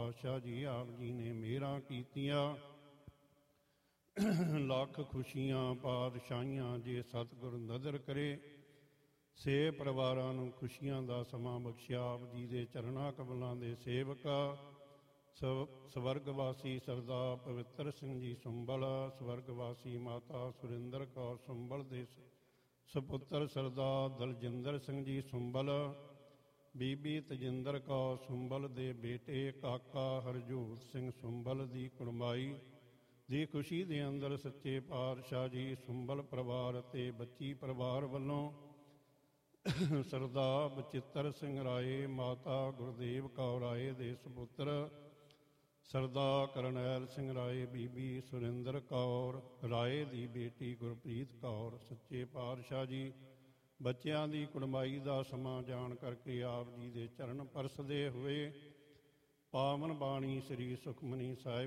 ਪਾਤਸ਼ਾਹ ਜੀ ਆਪ ਜੀ ਨੇ ਮਿਹਰਾਂ ਕੀਤੀਆਂ। ਲੱਖ ਖੁਸ਼ੀਆਂ ਪਾਤਸ਼ਾਹੀਆਂ ਜੇ ਸਤਿਗੁਰ ਨਜ਼ਰ ਕਰੇ, ਸੇ ਪਰਿਵਾਰਾਂ ਨੂੰ ਖੁਸ਼ੀਆਂ ਦਾ ਸਮਾਂ ਬਖਸ਼ਿਆ। ਆਪ ਜੀ ਦੇ ਚਰਨਾਂ ਕਮਲਾਂ ਦੇ ਸੇਵਕਾ ਸਵਰਗਵਾਸੀ ਸਰਦਾਰ ਪਵਿੱਤਰ ਸਿੰਘ ਜੀ ਸੁੰਬਲ, ਸਵਰਗਵਾਸੀ ਮਾਤਾ ਸੁਰਿੰਦਰ ਕੌਰ ਸੁੰਬਲ ਦੇ ਸਪੁੱਤਰ ਸਰਦਾਰ ਦਲਜਿੰਦਰ ਸਿੰਘ ਜੀ ਸੁੰਬਲ, ਬੀਬੀ ਤਜਿੰਦਰ ਕੌਰ ਸੁੰਬਲ ਦੇ ਬੇਟੇ ਕਾਕਾ ਹਰਜੋਤ ਸਿੰਘ ਸੁੰਬਲ ਦੀ ਕੁੜਮਾਈ ਦੀ ਖੁਸ਼ੀ ਦੇ ਅੰਦਰ ਸੱਚੇ ਪਾਤਸ਼ਾਹ ਜੀ ਸੁੰਬਲ ਪਰਿਵਾਰ ਅਤੇ ਬੱਚੀ ਪਰਿਵਾਰ ਵੱਲੋਂ ਸਰਦਾਰ ਬਚਿੱਤਰ ਸਿੰਘ ਰਾਏ, ਮਾਤਾ ਗੁਰਦੇਵ ਕੌਰ ਰਾਏ ਦੇ ਸਪੁੱਤਰ ਸਰਦਾਰ ਕਰਨੈਲ ਸਿੰਘ ਰਾਏ, ਬੀਬੀ ਸੁਰਿੰਦਰ ਕੌਰ ਰਾਏ ਦੀ ਬੇਟੀ ਗੁਰਪ੍ਰੀਤ ਕੌਰ, ਸੱਚੇ ਪਾਤਸ਼ਾਹ ਜੀ ਬੱਚਿਆਂ ਦੀ ਕੁੜਮਾਈ ਦਾ ਸਮਾਂ ਜਾਣ ਕਰਕੇ ਆਪ ਜੀ ਦੇ ਚਰਨ ਪਰਸਦੇ ਹੋਏ ਪਾਵਨ ਬਾਣੀ ਸ੍ਰੀ ਸੁਖਮਨੀ ਸਾਹਿਬ